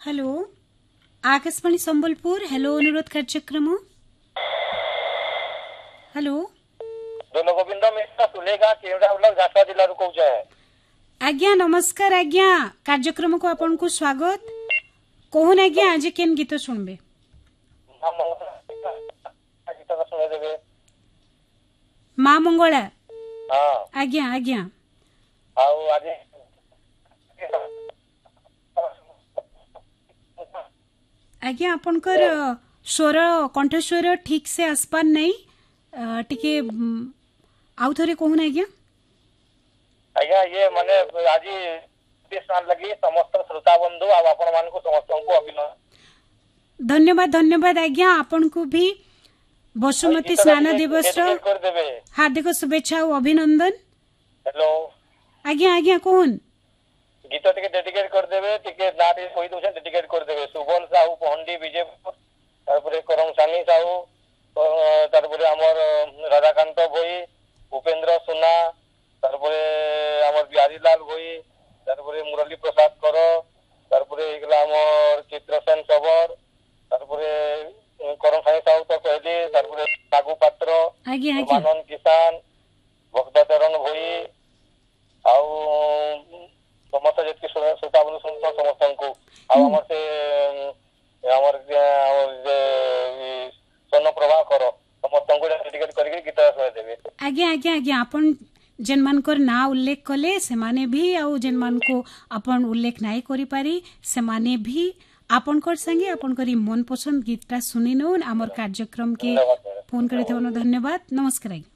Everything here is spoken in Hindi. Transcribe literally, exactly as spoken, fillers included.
हेलो आकाशवाणी संबलपुर हेलो अनुरोध कार्यक्रम हेलो दोनों गोविंद मिश्र सुलेगा केवड़ा ब्लॉक झारखंड जिला रू कहूचे आज्ञा नमस्कार आज्ञा कार्यक्रम को आपन को स्वागत कहून आज्ञा आज केन गीत सुनबे गीत सुने देबे माँ मंगला हां आज्ञा आज्ञा आउ आज आज्ञा आपनकर स्वर कंठस्वर ठीक से आसपार नहीं टिके आउ थरे कहून आज्ञा आज्ञा ये माने आज स्नान लगी समस्त श्रोता बंधु आ आपण मान को समस्त को अभिनंदन धन्यवाद धन्यवाद आज्ञा आपन को भी बसुमती स्नान दिवस हार्दिक शुभेच्छा और अभिनंदन हेलो आज्ञा आज्ञा कहून गीत टिके डेडिकेट कर देबे टिके नाटी कोई दोछ डेडिकेट कर देबे सुबल साहू पहंडी विजयपुर तारपरे करम सानी साहू तारपरे हमर राधाकांत भोई उपेंद्र सुना तारपरे हमर बिहारी लाल भोई तारपरे मुरली प्रसाद कर तारपरे एकला हमर चित्रसेन सबर तारपरे करम सानी साहू तो कहली तारपरे नागू पात्र आज्ञा आज्ञा मानन किसान भक्त चरण भोई आउ समस्त जति श्रोता बंधु समस्त को हमर से हमर सोन प्रभा करो समस्त को डेडिकेट करके गीत सुना देबे आज्ञा आज्ञा आज्ञा अपन जेन मानकर ना उल्लेख कले से माने भी आउ जेन मान को अपन उल्लेख नहीं करी पारी से माने भी आपन कर संगे आपन करी मन पसंद गीतटा सुनिनो हमर कार्यक्रम के फोन करे थवन धन्यवाद नमस्कार।